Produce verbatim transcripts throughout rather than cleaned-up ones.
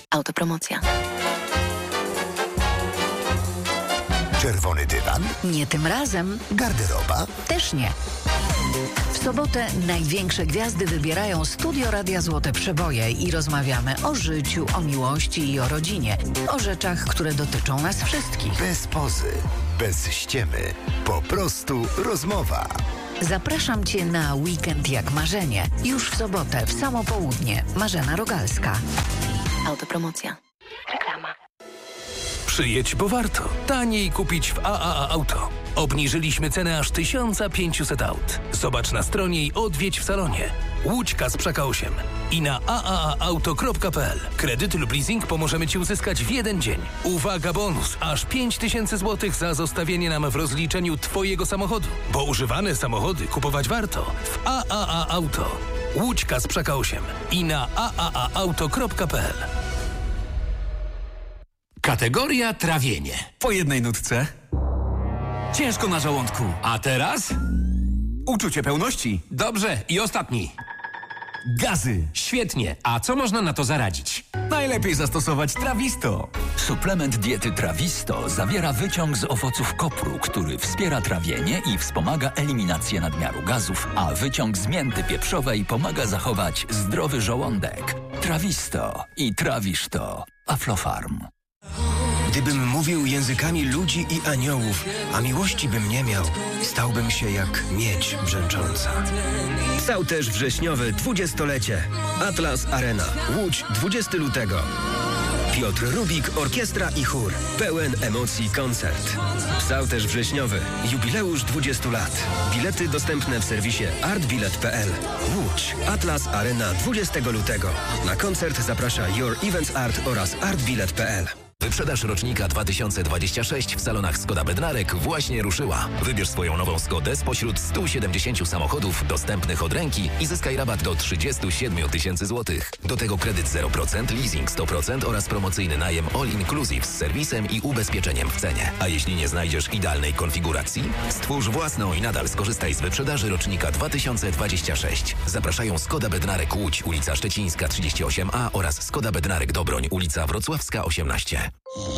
Autopromocja. Czerwony dywan? Nie tym razem. Garderoba? Też nie. W sobotę największe gwiazdy wybierają Studio Radia Złote Przeboje i rozmawiamy o życiu, o miłości i o rodzinie. O rzeczach, które dotyczą nas wszystkich. Bez pozy, bez ściemy. Po prostu rozmowa. Zapraszam Cię na Weekend jak marzenie. Już w sobotę, w samo południe. Marzena Rogalska. Autopromocja. Reklama. Przyjedź, bo warto. Taniej kupić w A A A Auto. Obniżyliśmy cenę aż tysiąc pięćset aut. Zobacz na stronie i odwiedź w salonie. Łódź Kasprzyka osiem. I na a a a auto kropka p l. Kredyt lub leasing pomożemy Ci uzyskać w jeden dzień. Uwaga, bonus! Aż pięć tysięcy złotych za zostawienie nam w rozliczeniu Twojego samochodu. Bo używane samochody kupować warto w A A A Auto. Łódź Kasprzyka osiem. I na a a a auto kropka p l. Kategoria trawienie. Po jednej nutce. Ciężko na żołądku. A teraz? Uczucie pełności. Dobrze, i ostatni. Gazy. Świetnie. A co można na to zaradzić? Najlepiej zastosować Trawisto. Suplement diety Trawisto zawiera wyciąg z owoców kopru, który wspiera trawienie i wspomaga eliminację nadmiaru gazów, a wyciąg z mięty pieprzowej pomaga zachować zdrowy żołądek. Trawisto i trawisz to. Aflofarm. Gdybym mówił językami ludzi i aniołów, a miłości bym nie miał, stałbym się jak miedź brzęcząca. Stał też wrześniowy dwudziestolecie. Atlas Arena. Łódź, dwudziestego lutego. Piotr Rubik, orkiestra i chór. Pełen emocji koncert. Stał też wrześniowy. Jubileusz dwudziestu lat. Bilety dostępne w serwisie artbilet kropka p l. Łódź. Atlas Arena dwudziestego lutego. Na koncert zaprasza Your Events Art oraz artbilet kropka p l. Wyprzedaż rocznika dwa tysiące dwudziestego szóstego w salonach Skoda Bednarek właśnie ruszyła. Wybierz swoją nową Skodę spośród stu siedemdziesięciu samochodów dostępnych od ręki i zyskaj rabat do trzydziestu siedmiu tysięcy złotych. Do tego kredyt zero procent, leasing sto procent oraz promocyjny najem all inclusive z serwisem i ubezpieczeniem w cenie. A jeśli nie znajdziesz idealnej konfiguracji? Stwórz własną i nadal skorzystaj z wyprzedaży rocznika dwa tysiące dwudziestego szóstego. Zapraszają Skoda Bednarek Łódź, ulica Szczecińska trzydzieści osiem a oraz Skoda Bednarek Dobroń, ulica Wrocławska osiemnaście.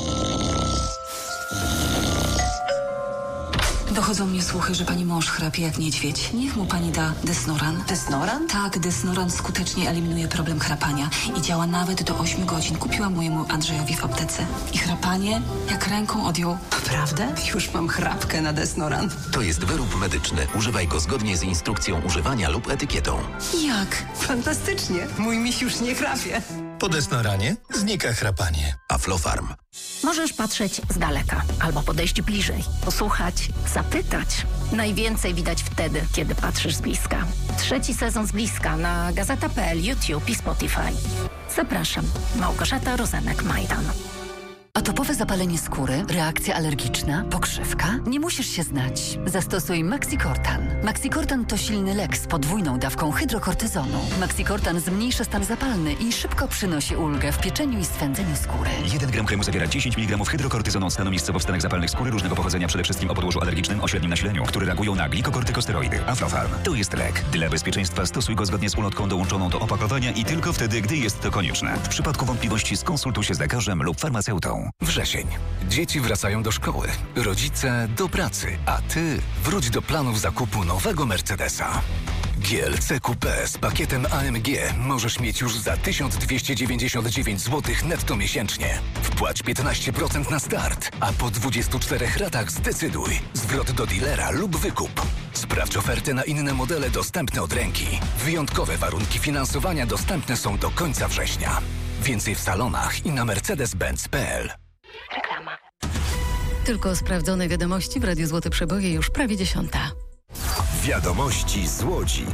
Dochodzą mnie słuchy, że pani mąż chrapie jak niedźwiedź. Niech mu pani da Desnoran. Desnoran? Tak, Desnoran skutecznie eliminuje problem chrapania i działa nawet do ośmiu godzin. Kupiłam mojemu Andrzejowi w aptece. I chrapanie jak ręką odjął. Naprawdę? Już mam chrapkę na Desnoran. To jest wyrób medyczny. Używaj go zgodnie z instrukcją używania lub etykietą. Jak? Fantastycznie. Mój miś już nie chrapie. Po Desnoranie znika chrapanie. Aflofarm. Możesz patrzeć z daleka albo podejść bliżej, posłuchać, zapytać. Najwięcej widać wtedy, kiedy patrzysz z bliska. Trzeci sezon z bliska na gazeta kropka p l, YouTube i Spotify. Zapraszam. Małgorzata Rozenek-Majdan. Atopowe zapalenie skóry, reakcja alergiczna, pokrzywka? Nie musisz się znać. Zastosuj Maxicortan. Maxicortan to silny lek z podwójną dawką hydrokortyzonu. Maxicortan zmniejsza stan zapalny i szybko przynosi ulgę w pieczeniu i swędzeniu skóry. jeden gram kremu zawiera dziesięć miligramów hydrokortyzonu stanu miejscowo w stanach zapalnych skóry różnego pochodzenia, przede wszystkim o podłożu alergicznym o średnim nasileniu, które reagują na glikokortykosteroidy. Aflofarm. To jest lek. Dla bezpieczeństwa stosuj go zgodnie z ulotką dołączoną do opakowania i tylko wtedy, gdy jest to konieczne. W przypadku wątpliwości skonsultuj się z lekarzem lub farmaceutą. Wrzesień. Dzieci wracają do szkoły, rodzice do pracy, a ty wróć do planów zakupu nowego Mercedesa. G L C Coupé z pakietem A M G możesz mieć już za tysiąc dwieście dziewięćdziesiąt dziewięć złotych netto miesięcznie. Wpłać piętnaście procent na start, a po dwudziestu czterech ratach zdecyduj. Zwrot do dealera lub wykup. Sprawdź oferty na inne modele dostępne od ręki. Wyjątkowe warunki finansowania dostępne są do końca września. Więcej w salonach i na mercedes benz kropka p l. Reklama. Tylko sprawdzone wiadomości w Radiu Złote Przeboje już prawie dziesiąta. Wiadomości z Łodzi.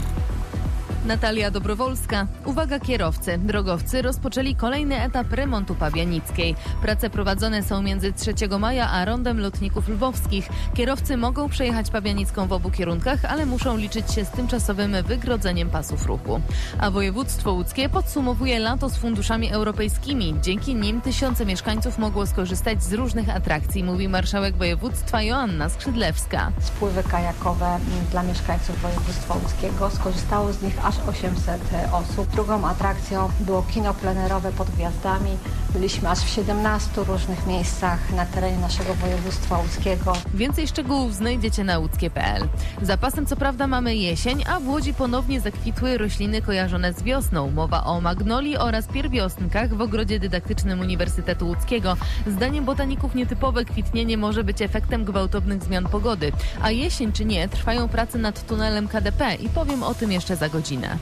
Natalia Dobrowolska. Uwaga kierowcy. Drogowcy rozpoczęli kolejny etap remontu Pabianickiej. Prace prowadzone są między trzeciego maja a rondem lotników lwowskich. Kierowcy mogą przejechać Pabianicką w obu kierunkach, ale muszą liczyć się z tymczasowym wygrodzeniem pasów ruchu. A województwo łódzkie podsumowuje lato z funduszami europejskimi. Dzięki nim tysiące mieszkańców mogło skorzystać z różnych atrakcji, mówi marszałek województwa Joanna Skrzydlewska. Spływy kajakowe dla mieszkańców województwa łódzkiego. Skorzystało z nich aż osiemset osób. Drugą atrakcją było kino plenerowe pod gwiazdami. Byliśmy aż w siedemnastu różnych miejscach na terenie naszego województwa łódzkiego. Więcej szczegółów znajdziecie na łódzkie kropka p l. Zapasem co prawda mamy jesień, a w Łodzi ponownie zakwitły rośliny kojarzone z wiosną. Mowa o magnolii oraz pierwiosnkach w ogrodzie dydaktycznym Uniwersytetu Łódzkiego. Zdaniem botaników nietypowe kwitnienie może być efektem gwałtownych zmian pogody. A jesień czy nie, trwają prace nad tunelem K D P i powiem o tym jeszcze za godzinę.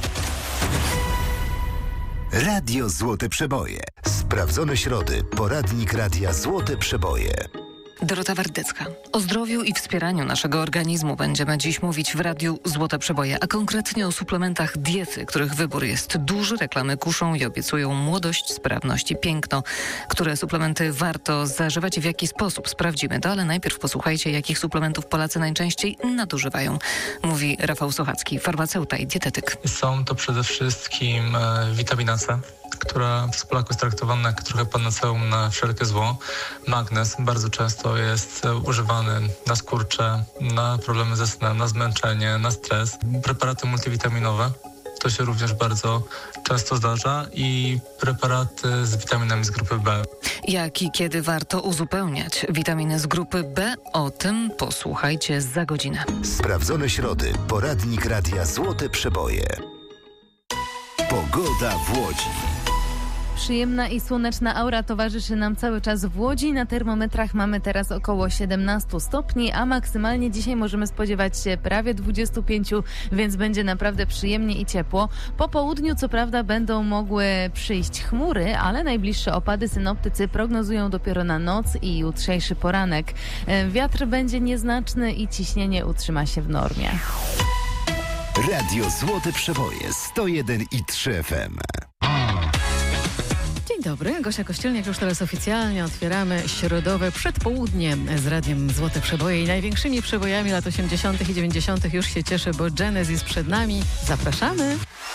Radio Złote Przeboje. Sprawdzone środy. Poradnik Radia Złote Przeboje. Dorota Wardecka. O zdrowiu i wspieraniu naszego organizmu będziemy dziś mówić w Radiu Złote Przeboje, a konkretnie o suplementach diety, których wybór jest duży. Reklamy kuszą i obiecują młodość, sprawność i piękno. Które suplementy warto zażywać i w jaki sposób? Sprawdzimy to, ale najpierw posłuchajcie, jakich suplementów Polacy najczęściej nadużywają. Mówi Rafał Sochacki, farmaceuta i dietetyk. Są to przede wszystkim e, witamina C, która w Polaku jest traktowana jak trochę panaceum na wszelkie zło. Magnez bardzo często jest używany na skurcze, na problemy ze snem, na zmęczenie, na stres. Preparaty multivitaminowe, to się również bardzo często zdarza, i preparaty z witaminami z grupy B. Jak i kiedy warto uzupełniać witaminy z grupy B? O tym posłuchajcie za godzinę. Sprawdzone środy. Poradnik Radia Złote Przeboje. Pogoda w Łodzi. Przyjemna i słoneczna aura towarzyszy nam cały czas w Łodzi. Na termometrach mamy teraz około siedemnaście stopni, a maksymalnie dzisiaj możemy spodziewać się prawie dwadzieścia pięć, więc będzie naprawdę przyjemnie i ciepło. Po południu co prawda będą mogły przyjść chmury, ale najbliższe opady synoptycy prognozują dopiero na noc i jutrzejszy poranek. Wiatr będzie nieznaczny i ciśnienie utrzyma się w normie. Radio Złote Przeboje sto jeden i trzy F M. Dzień dobry, Gosia Kościelniak. Już teraz oficjalnie otwieramy środowe przedpołudnie z Radiem Złote Przeboje i największymi przebojami lat osiemdziesiątych i dziewięćdziesiątych już się cieszę, bo Genesis przed nami. Zapraszamy!